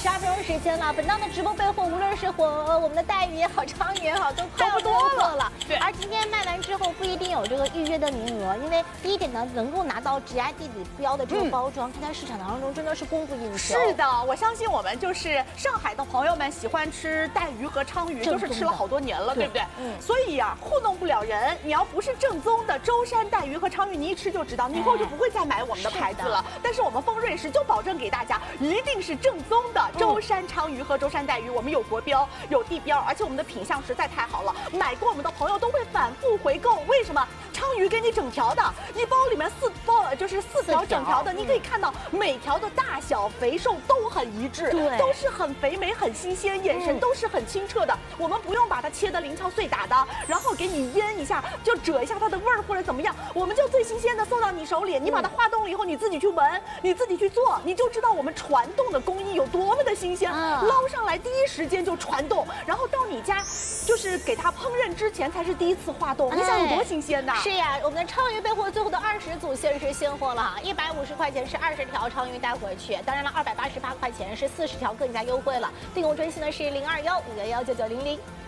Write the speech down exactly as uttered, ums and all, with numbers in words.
十二分钟时间了，本档的直播备货，无论是火鹅、我们的带鱼也好，章鱼也好，都快要多了了。 对。 而今天卖完之后，不一定有这个预约的名额，因为第一点呢，能够拿到直 I D 里标的这个包装，看在市场当中真的是供不应求。 是的，我相信我们就是上海的朋友们喜欢吃带鱼和鲳鱼，就是吃了好多年了，对不对？嗯。所以呀、啊，糊弄不了人。你要不是正宗的舟山带鱼和鲳鱼，你一吃就知道，你以后就不会再买我们的牌子了。但是我们丰瑞时就保证给大家，一定是正宗的舟山鲳鱼和舟山带鱼，我们有国标，有地标，而且我们的品相实在太好了，买过我们的朋友都会反复回购。为什么？鲳鱼给你整条的，一包里面四包就是四条整条的，你可以看到每条的大小、肥瘦都很一致， 对， 都是很肥美、很新鲜，眼神都是很清澈的。我们不用把它切得零敲碎打的，然后给你腌一下，就遮一下它的味儿或者怎么样，我们就最新鲜的送到你手里。你把它化冻了以后，你自己去闻，你自己去做，你就知道我们传冻的工艺有多么的新鲜。捞上来第一时间就传冻，然后到你家就是给它烹饪之前才是第一次化冻，你想有多新鲜呐？ 是呀，我们的鲳鱼备货最后的二十组限时现货了哈，一百五十块钱是二十条鲳鱼带回去，当然了，二百八十八块钱是四十条，更加优惠了。订购专线呢是零二幺五幺幺九九零零。